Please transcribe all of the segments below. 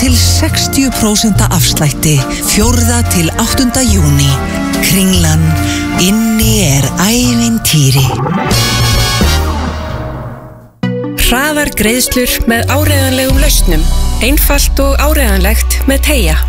til 60% afslætti 4. til 8. júní. Kringlan, inni ævintýri. Hraðar greiðslur með áreiðanlegum lausnum. Einfalt og áreiðanlegt með Teija.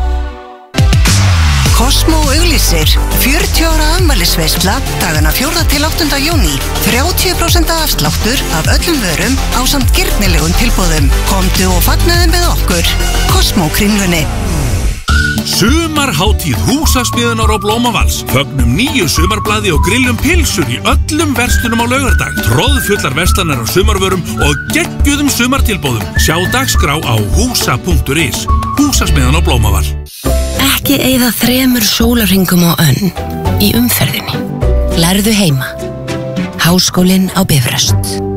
Cosmo auglýsir 40 ára afmælisveisla dagana 4. til 8. júní. 30% afsláttur af öllum vörum ásamt girnilegum tilboðum. Komdu og fagnaðu með okkur. Cosmo Kringlunni. Sumarhátíð Húsasmiðunar og Blómavals. Fögnum nýju sumarblaði og grillum pilsur í öllum verslunum á laugardag. Tróðfullar verslanir á sumarvörum og geggjuðum sumartilboðum. Sjá dagskrá á húsa.is. Húsasmiðan og Blómaval. Ekki eyða 3 sólarhringum á önn í umferðinni. Lærðu heima. Háskólinn á Bifröst.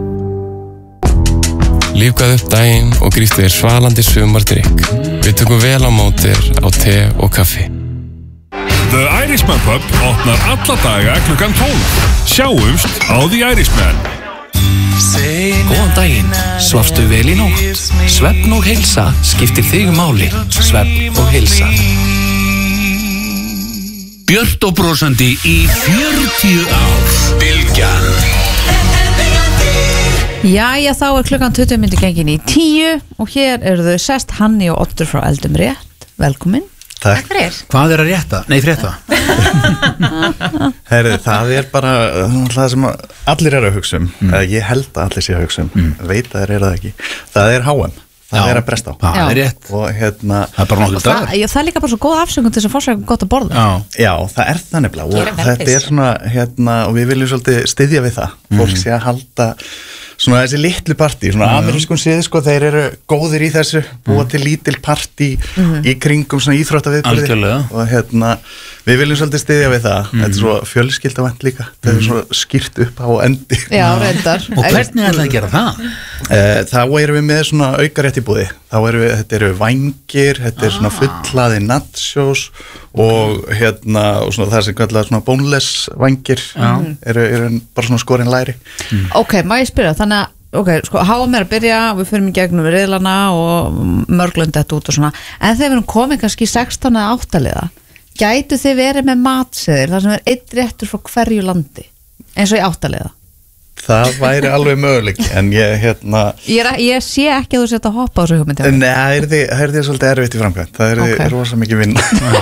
Lífgað upp daginn og gríptu þér svalandi sumardrykk. Við tökum vel á mótir á te og kaffi. The Irishman Pub opnar alla daga klukkan 12. Sjáumst á The Irishman. Góðan daginn, svafstu vel í nótt? Svefn og heilsa skiptir þig máli. Svefn og heilsa. Björt og brosandi í 40 ár. Bylgjan. Jæja, þá klukkan 20 myndi gengin í 10 og hér eru þau sest Hanni og Oddur frá Eldum Rétt. Velkomin. Takk fyrir. Hvað að rétta? Nei, frétta. Herri, það bara það sem allir að hugsa ég held að allir sé að hugsa veit að þeir það ekki. Það H&M. Það að bresta á. Það rétt. Og það bara nokkuð dagar. Það líka bara svo góð afsökun til þess að fá sér gott að borða. Já, það það nefnilega. Og þetta svona, og við viljum svolítið styðja við það. Fólk sé að halda svona þessi litlu partí, svona amerískum séð, sko, þeir eru góðir í þessu, búa til lítil partí í kringum svona íþróttaviðburði og við viljum svolítið styðja við það. Þetta svo fjölskyldavænt líka, þetta svo skýrt upp á endi. Já, reyndar. Og hvernig ætlaði að gera það? Þá erum við með svona aukarétt í búði. Þetta eru vængir, þetta svona fullaði nachos og og svona það sem kallar svona boneless vængir eru bara svona skorinn læri. Ok, má ég spyrja, þannig að sko, H&M að byrja, við fyrir mig gegnum riðlana og mörglund þetta út og svona, en þegar við erum komið kannski 16 eða 8 liða, gætu þið verið með matseðil þar sem einn réttur frá hverju landi, eins og í 8 liða? Það væri alveg möguleik, en ég Ég sé ekki að þú setja að hoppa á þessu hugmyndi. Nei, það er svolítið erfitt í framkvæmt. Það rosa mikið vinn.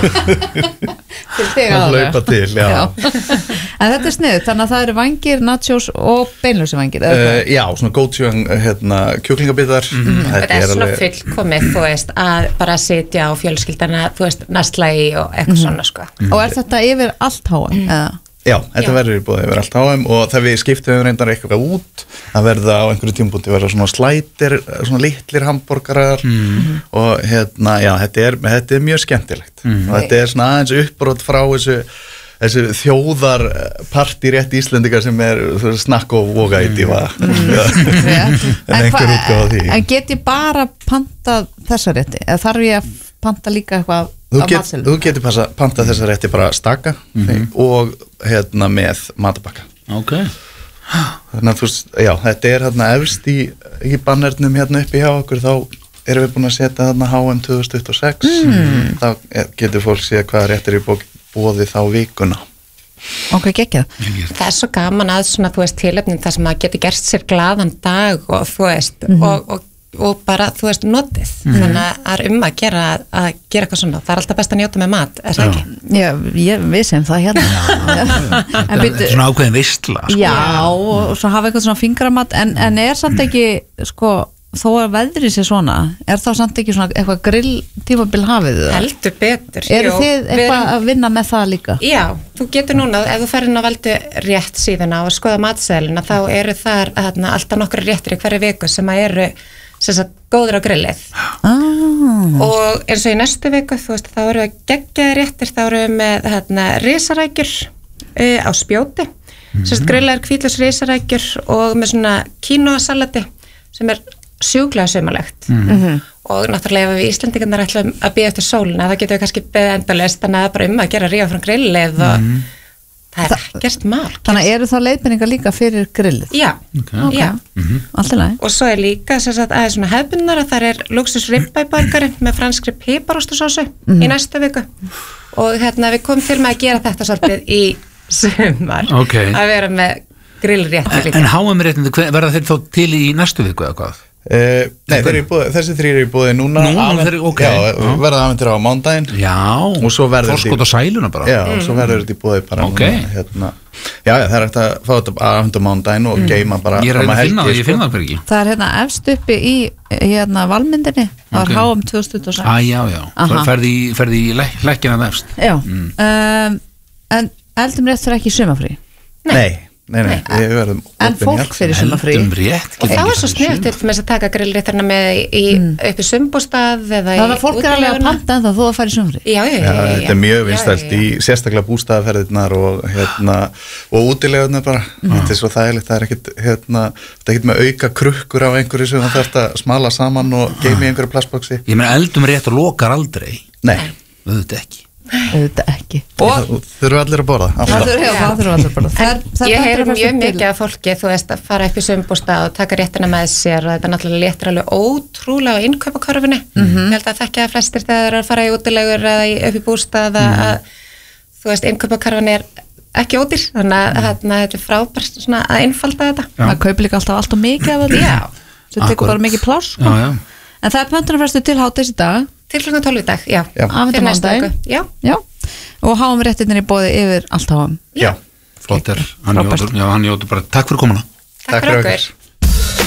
Til þig að hlaupa til, já. En þetta sniðugt, þannig að það eru vængir, nachos og beinlausi vængir. Já, svona góðsjöng kjúklingabitar. Þetta svona fullkomið, þú veist, að bara sitja á fjölskyldana, þú veist, næstla í og eitthvað svona, sko. Og þetta yfir allt H&M, eða? Já, þetta verður búið yfir allt H&M og þegar við skiptum reyndar eitthvað út að verða á einhverju tímpúnti verða svona slætir, svona litlir hamborgarar og já, þetta mjög skemmtilegt og þetta svona aðeins uppbrot frá þessu þjóðarparti rétt Íslendingar sem snakk og voga í dífa en einhver útgáfa því. En get ég bara pantað þessa rétti? Eða þarf ég að panta líka eitthvað? Þú getur pantað þessa rétti bara staka og með matabakka. Ok. Þannig að þú veist, já, þetta efst í bannernum uppi hjá okkur, þá erum við búin að setja H&M 2026. Þá getur fólk séð hvaða réttir í boði þá vikuna. Ok, geggjað. Það svo gaman að svona, þú veist, tilefnin þar sem að geti gert sér glaðan dag og þú veist, og bara, þú veist, notið. Þannig að það að gera eitthvað svona. Það alltaf best að njóta með mat, er það ekki? Já, við sem það Svona ákveðin veistla, sko. Já, og svo hafa eitthvað svona fingramat, en samt ekki, sko, þó að veðrið sé svona, þá samt ekki svona eitthvað grilltímabil hafið það? Heldur betur. Eru þið eitthvað að vinna með það líka? Já, þú getur núna, ef þú fer inn á Valdi rétt síðuna og skoða matseðlina, þá eru þar alltaf nokkru réttir í hverju viku sem eru góður á grillið og eins og í næstu viku, þú veist, þá eru við geggjaði réttir, þá eru við með risarækjur á spjóti, grillaðar hvítlaus risarækjur og með svona quinoa-salati sem sjúklega saumalegt og náttúrulega ef við Íslendingarnir ætlum að bíða eftir sólina, það getur við kannski beðið endalaust, þannig að það bara að gera rífa frá grillið og Það ekkert mál. Þannig eru þá leiðbeiningar líka fyrir grillið? Já, já. Allt í lagi. Og svo líka aðeins svona hefðbundnar að það luxus ribeyburgerinn með franskri piparostasósu í næstu viku og við komum til með að gera þetta svolítið í sumar að vera með grillrétti líka. En HM-réttindi, verða þeir þá til í næstu viku eða hvað? Nei, þessi 3 eru í búið núna verða afhentir á mándaginn og svo verður Þorskot og sæluna bara og svo verður þetta í búið bara núna það er hægt að fá þetta afhentir á mándaginn og geima bara ég finna það fyrir ekki það er efst uppi í valmyndinni það var HM 2016 ferði í lækina það efst en eldum rétt fyrir ekki í sumafrí? Nei, við verðum en fólk fyrir sumafrí og það var svo snögt til að taka grillréttarna með upp í sumbústað eða það var fólk alveg að panta en þá þú að fara í sumafrí þetta er mjög vinstælt í sérstaklega bústaðaferðirnar og útilegarnar bara þetta er svo þægilegt, það er ekkert með auka krukkur af einhverju sem það þarf að smala saman og geima í einhverju plastboksi ég meina eldum rétt og lokar aldrei auðvitað ekki og þurfum allir að borða ég heyri mjög mikið af fólki að fara upp í sumbústað og taka réttina með sér og þetta náttúrulega léttir alveg ótrúlega á innkaupakörfunni ég held að þekkja að flestir þegar þeir eru að fara í útilegur eða upp í bústað að innkaupakörfun er ekki ódýr þannig að þetta er frábært að einfalda þetta maður kaupir líka alltaf mikið af þetta það tekur bara mikið pláss en það er pöntunarfrestur til hádegis í dag til klukkan 12 í dag, fyrir næstu viku og háum réttinir í boði yfir allt háum flott hann Jótur bara takk fyrir komuna takk fyrir okkur